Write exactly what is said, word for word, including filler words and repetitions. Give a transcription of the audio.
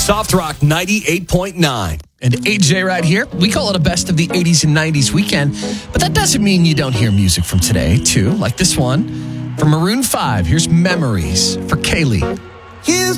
Soft Rock ninety-eight point nine. And A J right here. We call it a best of the eighties and nineties weekend, but that doesn't mean you don't hear music from today, too, like this one from Maroon five. Here's Memories for Kaylee. Here's